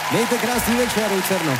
Mějte krásný večer, Lucerno.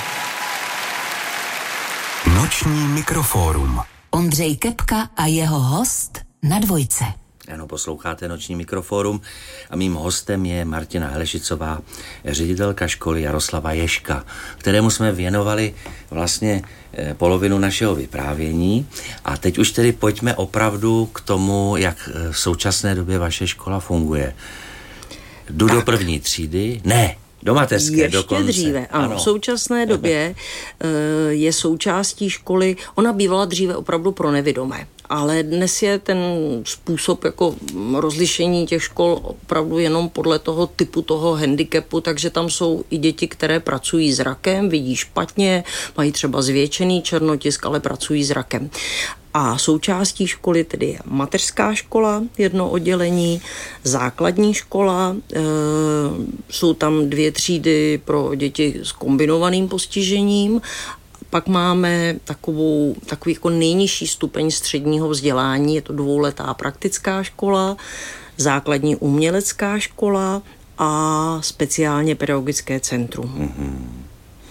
Noční mikrofórum. Ondřej Kepka a jeho host na Dvojce. Ano, posloucháte Noční mikrofórum a mým hostem je Martina Helešicová, ředitelka školy Jaroslava Ježka, kterému jsme věnovali vlastně polovinu našeho vyprávění. A teď už tedy pojďme opravdu k tomu, jak v současné době vaše škola funguje. Jdu do první třídy? Ne. Do mateřské ještě dokonce. Dříve, ano. V současné době je součástí školy, ona bývala dříve opravdu pro nevidomé, ale dnes je ten způsob jako rozlišení těch škol opravdu jenom podle toho typu toho handicapu, takže tam jsou i děti, které pracují s rakem, vidí špatně, mají třeba zvětšený černotisk, ale pracují s rakem. A součástí školy tedy je mateřská škola, jedno oddělení, základní škola, jsou tam 2 třídy pro děti s kombinovaným postižením, pak máme takový jako nejnižší stupeň středního vzdělání, je to 2letá praktická škola, základní umělecká škola a speciálně pedagogické centrum. Mm-hmm.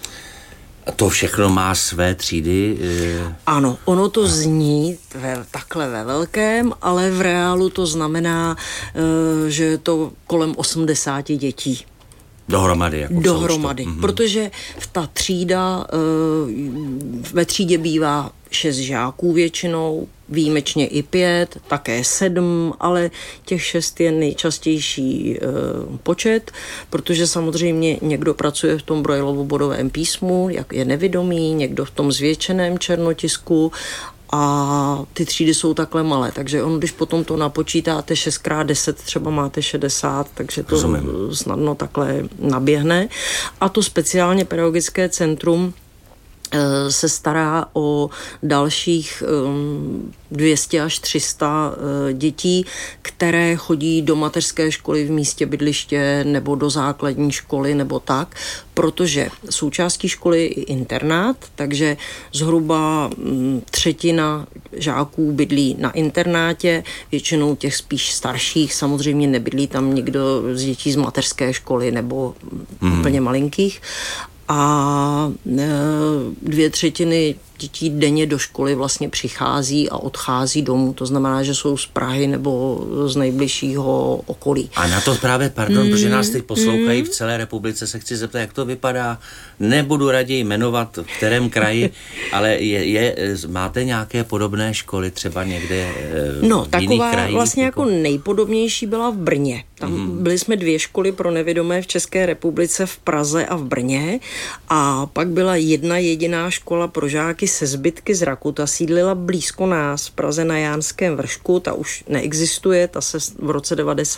A to všechno má své třídy? Ano, ono to zní takhle ve velkém, ale v reálu to znamená, že je to kolem 80 dětí. Dohromady. Dohromady, protože ta třída, ve třídě bývá 6 žáků většinou, výjimečně i 5, také 7, ale těch 6 je nejčastější počet, protože samozřejmě někdo pracuje v tom Braillovo-bodovém písmu, jak je nevidomý, někdo v tom zvětšeném černotisku a ty třídy jsou takhle malé, takže on, když potom to napočítáte 6x10, třeba máte 60, takže to snadno takhle naběhne. A to speciálně pedagogické centrum se stará o dalších 200 až 300 dětí, které chodí do mateřské školy v místě bydliště nebo do základní školy nebo tak, protože součástí školy je i internát, takže zhruba 1/3 žáků bydlí na internátě, většinou těch spíš starších, samozřejmě nebydlí tam nikdo z dětí z mateřské školy nebo úplně malinkých. A 2/3 dětí denně do školy vlastně přichází a odchází domů. To znamená, že jsou z Prahy nebo z nejbližšího okolí. A na to právě, protože nás teď poslouchají v celé republice, se chci zeptat, jak to vypadá. Nebudu raději jmenovat v kterém kraji, ale máte nějaké podobné školy třeba někde v jiných krajích? Vlastně jako nejpodobnější byla v Brně. Tam byli jsme 2 školy pro nevidomé v České republice, v Praze a v Brně. A pak byla 1 jediná škola pro žáky se zbytky zraku. Ta sídlila blízko nás v Praze na Jánském Vršku. Ta už neexistuje, ta se v roce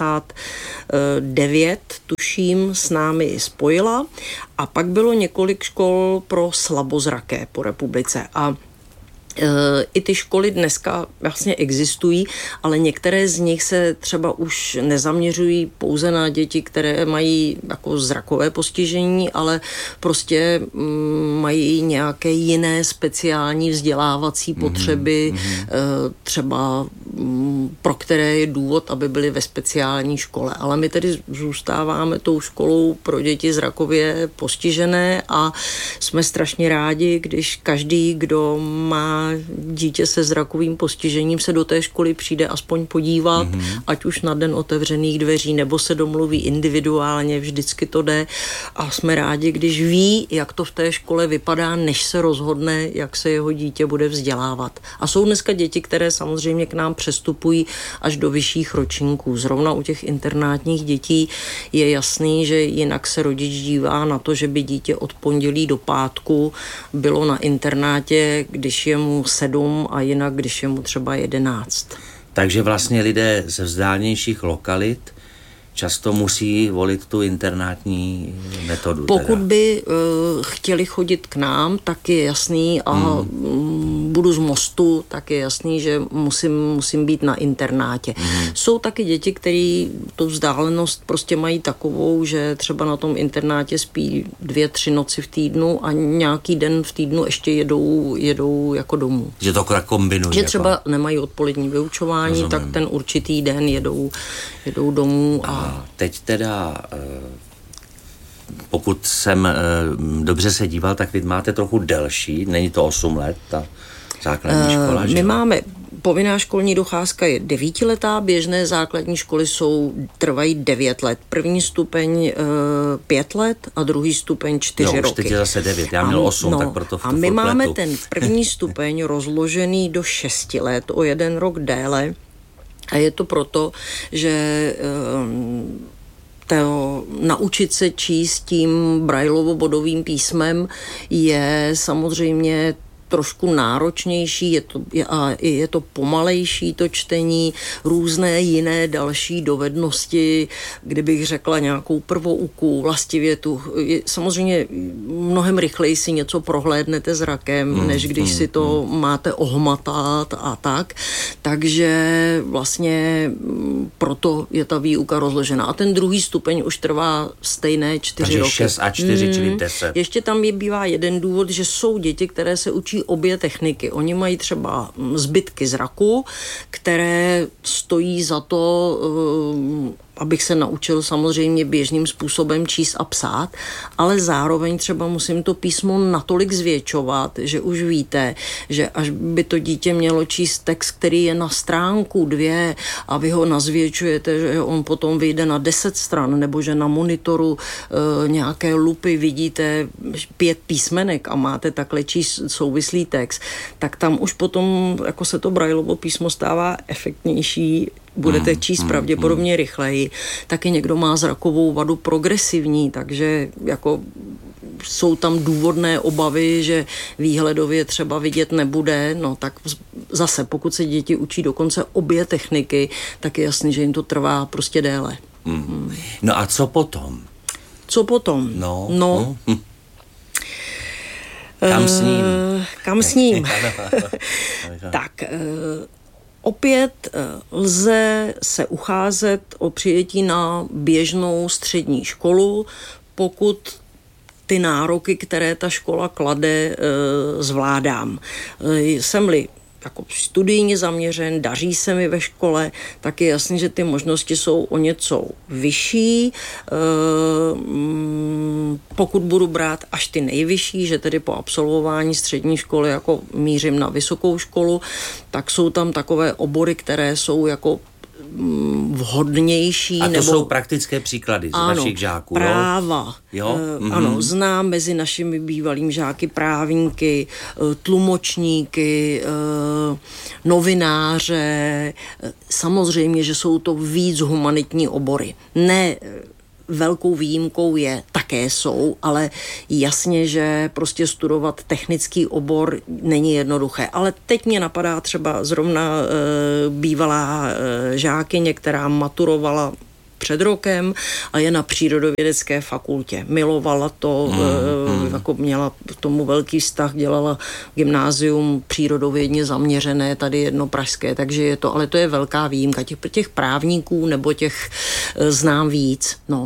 99, tuším, s námi spojila. A pak bylo několik škol pro slabozraké po republice. A i ty školy dneska vlastně existují, ale některé z nich se třeba už nezaměřují pouze na děti, které mají jako zrakové postižení, ale prostě mají nějaké jiné speciální vzdělávací potřeby, třeba pro které je důvod, aby byly ve speciální škole. Ale my tedy zůstáváme tou školou pro děti zrakově postižené a jsme strašně rádi, když každý, kdo má dítě se zrakovým postižením, se do té školy přijde aspoň podívat, ať už na den otevřených dveří, nebo se domluví individuálně, vždycky to jde a jsme rádi, když ví, jak to v té škole vypadá, než se rozhodne, jak se jeho dítě bude vzdělávat. A jsou dneska děti, které samozřejmě k nám přestupují až do vyšších ročníků. Zrovna u těch internátních dětí je jasný, že jinak se rodič dívá na to, že by dítě od pondělí do pátku bylo na internátě, když je mu 7 a jinak, když je mu třeba 11. Takže vlastně lidé ze vzdálenějších lokalit často musí volit tu internátní metodu. Pokud by chtěli chodit k nám, tak je jasný a budu z Mostu, tak je jasný, že musím být na internátě. Jsou taky děti, které tu vzdálenost prostě mají takovou, že třeba na tom internátě spí 2-3 noci v týdnu a nějaký den v týdnu ještě jedou jako domů. Že to kombinují. Že třeba nemají odpolední vyučování, tak ten určitý den jedou domů. A teď teda pokud jsem dobře se díval, tak vy máte trochu delší, není to 8 let, ta základní škola, že? My máme, povinná školní docházka je 9letá, běžné základní školy trvají 9 let. První stupeň 5 let a druhý stupeň 4 roky. Už teď je zase 9, já měl 8, tak proto v A my máme pletu. ten první stupeň rozložený do 6 let, o 1 rok déle. A je to proto, že naučit se číst tím Braillovo-bodovým písmem je samozřejmě trošku náročnější, je to pomalejší to čtení, různé jiné další dovednosti, kdybych řekla nějakou prvouku, vlastivětu. Samozřejmě mnohem rychleji si něco prohlédnete zrakem, než když si to máte ohmatat a tak. Takže vlastně proto je ta výuka rozložena. A ten druhý stupeň už trvá stejné 4 roky. 6 a 4, čili 10. Ještě tam bývá jeden důvod, že jsou děti, které se učí obě techniky. Oni mají třeba zbytky zraku, které stojí za to, abych se naučil samozřejmě běžným způsobem číst a psát, ale zároveň třeba musím to písmo natolik zvětšovat, že už víte, že až by to dítě mělo číst text, který je na stránku 2 a vy ho nazvětšujete, že on potom vyjde na 10 stran, nebo že na monitoru nějaké lupy vidíte 5 písmenek a máte takhle číst souvislý text, tak tam už potom jako se to Braillovo písmo stává efektnější, budete číst pravděpodobně rychleji. Taky někdo má zrakovou vadu progresivní, takže jako jsou tam důvodné obavy, že výhledově třeba vidět nebude, no tak zase, pokud se děti učí dokonce obě techniky, tak je jasný, že jim to trvá prostě déle. No a co potom? Co potom? No. Kam s ním? Kam s ním? Tak, opět lze se ucházet o přijetí na běžnou střední školu, pokud ty nároky, které ta škola klade, zvládám. Jsem-li jako studijně zaměřen, daří se mi ve škole, tak je jasný, že ty možnosti jsou o něco vyšší. Pokud budu brát až ty nejvyšší, že tedy po absolvování střední školy jako mířím na vysokou školu, tak jsou tam takové obory, které jsou jako vhodnější. A to jsou praktické příklady z vašich žáků, práva. Jo? Ano, znám mezi našimi bývalými žáky právníky, tlumočníky, novináře. Samozřejmě, že jsou to víc humanitní obory. Ne velkou výjimkou také jsou, ale jasně, že prostě studovat technický obor není jednoduché. Ale teď mě napadá třeba zrovna bývalá žákyně, která maturovala před rokem a je na přírodovědecké fakultě. Milovala to, jako měla k tomu velký vztah, dělala gymnázium přírodovědně zaměřené, tady jedno pražské, takže je to, ale to je velká výjimka. Těch právníků nebo těch znám víc. No.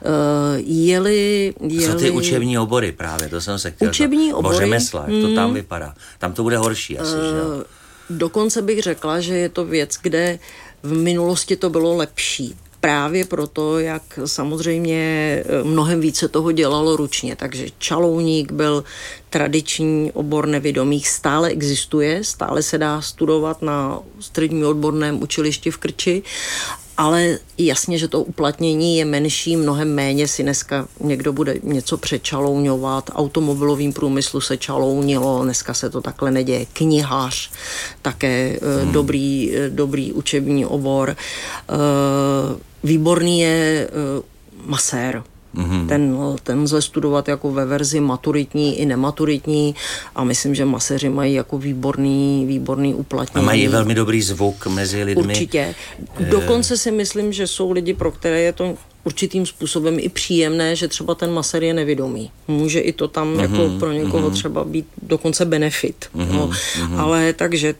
Co ty učební obory právě, to jsem se chtěl. Učební obory. Řemesla, jak to tam vypadá. Tam to bude horší asi, že jo? Dokonce bych řekla, že je to věc, kde v minulosti to bylo lepší. Právě proto, jak samozřejmě mnohem více toho dělalo ručně. Takže čalouník byl tradiční obor nevidomých, stále existuje, stále se dá studovat na středním odborném učilišti v Krči, ale jasně, že to uplatnění je menší, mnohem méně si dneska někdo bude něco přečalouňovat, automobilovým průmyslu se čalounilo, dneska se to takhle neděje. Knihař, také dobrý učební obor. Výborný je masér. Ten lze studovat jako ve verzi maturitní i nematuritní a myslím, že maséři mají jako výborný uplatnění. A mají velmi dobrý zvuk mezi lidmi. Určitě. Dokonce si myslím, že jsou lidi, pro které je to určitým způsobem i příjemné, že třeba ten masér je nevidomý. Může i to tam jako pro někoho třeba být dokonce benefit. Ale takže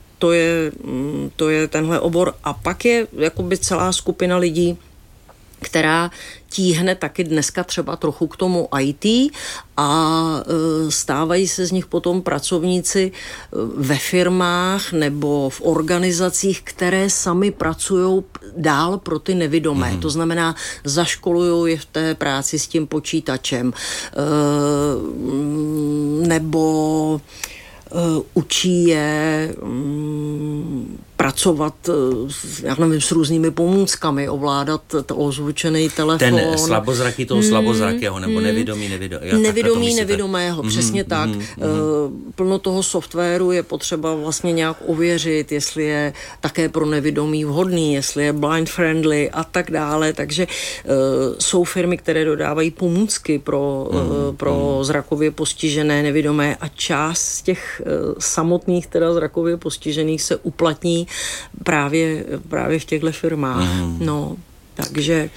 to je tenhle obor. A pak je jakoby celá skupina lidí, která tíhne taky dneska třeba trochu k tomu IT a stávají se z nich potom pracovníci ve firmách nebo v organizacích, které sami pracují dál pro ty nevidomé. To znamená, zaškolují je v té práci s tím počítačem nebo učí je pracovat, já nevím, s různými pomůckami, ovládat ozvučený telefon. Ten slabozraký toho slabozrakého, nebo nevidomý nevidomého, přesně tak. Plno toho softwaru je potřeba vlastně nějak ověřit, jestli je také pro nevidomý vhodný, jestli je blind friendly a tak dále. Takže jsou firmy, které dodávají pomůcky pro zrakově postižené nevidomé a část z těch samotných teda zrakově postižených se uplatní právě v těchto firmách. No, takže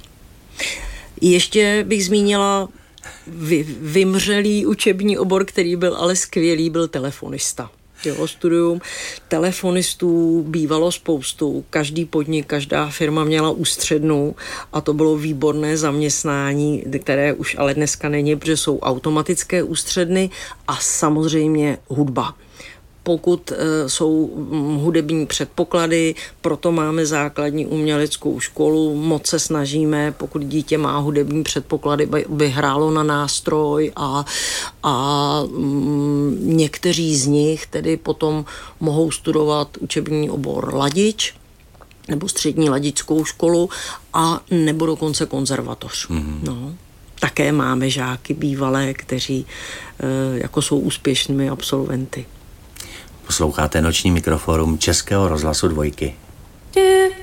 ještě bych zmínila vymřelý učební obor, který byl ale skvělý, byl telefonista. Jo, studium telefonistů bývalo spoustu, každý podnik, každá firma měla ústřednu a to bylo výborné zaměstnání, které už ale dneska není, protože jsou automatické ústředny a samozřejmě hudba. Pokud jsou hudební předpoklady, proto máme základní uměleckou školu, moc se snažíme, pokud dítě má hudební předpoklady, by hrálo na nástroj a někteří z nich tedy potom mohou studovat učební obor ladič nebo střední ladičskou školu a nebo dokonce konzervatoř. No. Také máme žáky bývalé, kteří jako jsou úspěšnými absolventy. Posloucháte Noční mikroforum Českého rozhlasu Dvojky.